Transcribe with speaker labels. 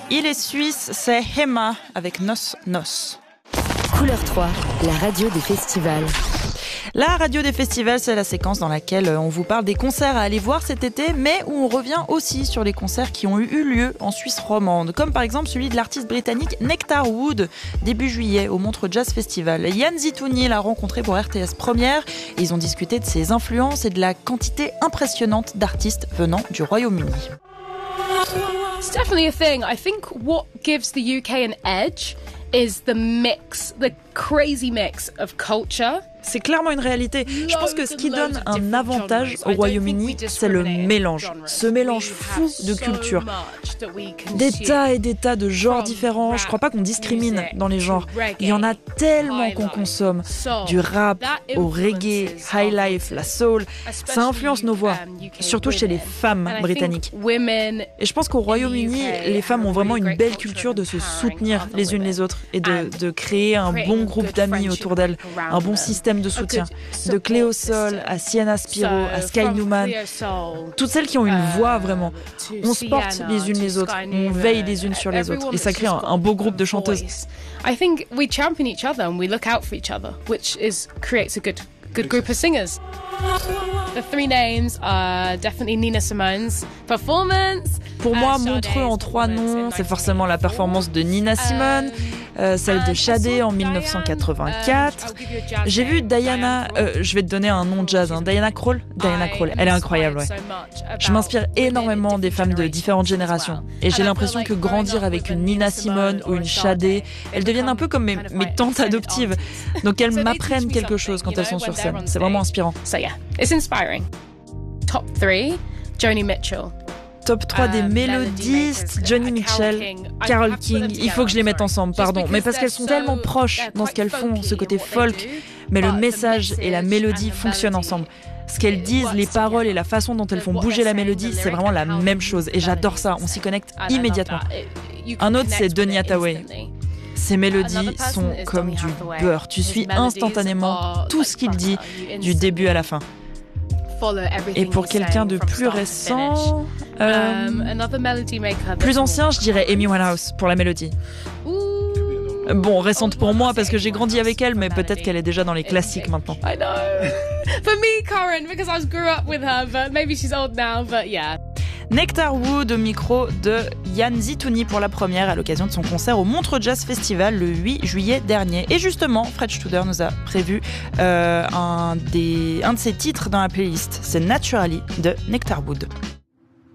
Speaker 1: Il est suisse, c'est Hema avec Nos Nos.
Speaker 2: Couleur 3, la radio des festivals.
Speaker 1: La radio des festivals, c'est la séquence dans laquelle on vous parle des concerts à aller voir cet été, mais où on revient aussi sur les concerts qui ont eu lieu en Suisse romande, comme par exemple celui de l'artiste britannique Nectar Wood, début juillet au Montreux Jazz Festival. Yann Zitouni l'a rencontré pour RTS Première et ils ont discuté de ses influences et de la quantité impressionnante d'artistes venant du Royaume-Uni.
Speaker 3: It's definitely a thing. I think what gives the UK an edge is the crazy mix of culture.
Speaker 1: C'est clairement une réalité. Je pense que ce qui donne un avantage au Royaume-Uni, c'est le mélange. Ce mélange fou de cultures. Des tas et des tas de genres différents. Je crois pas qu'on discrimine dans les genres. Il y en a tellement qu'on consomme. Du rap au reggae, high life, la soul. Ça influence nos voix, surtout chez les femmes britanniques. Et je pense qu'au Royaume-Uni, les femmes ont vraiment une belle culture de se soutenir les unes les autres et de créer un bon groupe d'amis autour d'elles, un bon système de soutien. De Cléo Sol à Sienna Spiro, à Sky Newman, toutes celles qui ont une voix vraiment. On se porte les unes les autres, on veille les unes sur les autres et ça crée un beau groupe de chanteuses.
Speaker 3: I think we champion each other and we look out for each other, which creates a good group of singers. The three names are definitely Nina Simone's performance.
Speaker 1: Pour moi, Montreux en 3 noms, c'est forcément la performance de Nina Simone, celle de Sade en 1984. J'ai vu Diana, je vais te donner un nom jazz, Diana Krall. Diana Krall, elle est incroyable, ouais. Je m'inspire énormément des femmes de différentes générations. Et j'ai l'impression que grandir avec une Nina Simone ou une Sade, elles deviennent un peu comme mes tantes adoptives. Donc elles m'apprennent quelque chose quand elles sont sur scène. C'est vraiment inspirant.
Speaker 3: So yeah, it's inspiring. Top 3, Joni Mitchell.
Speaker 1: Top 3 des mélodistes, Joni Mitchell, Carole King. Il faut que je les mette ensemble, pardon. Mais parce qu'elles sont tellement proches dans ce qu'elles font, ce côté folk. Mais le message et la mélodie fonctionnent ensemble. Ce qu'elles disent, les paroles et la façon dont elles font bouger la mélodie, c'est vraiment la même chose. Et j'adore ça, on s'y connecte immédiatement. Un autre, c'est Donny Hathaway. Ces mélodies sont comme du beurre. Tu suis instantanément tout ce qu'il dit du début à la fin. Et pour quelqu'un de plus récent, plus ancien, je dirais Amy Winehouse pour la mélodie. Bon, récente pour moi parce que j'ai grandi avec elle, mais peut-être qu'elle est déjà dans les classiques maintenant.
Speaker 3: I know. For me, current, because I grew up with her, but maybe she's old now, but yeah.
Speaker 1: Nectar Wood au micro de Yann Zitouni pour la première à l'occasion de son concert au Montreux Jazz Festival le 8 juillet dernier. Et justement, Fred Studer nous a prévu un de ses titres dans la playlist. C'est Naturally de Nectar Wood.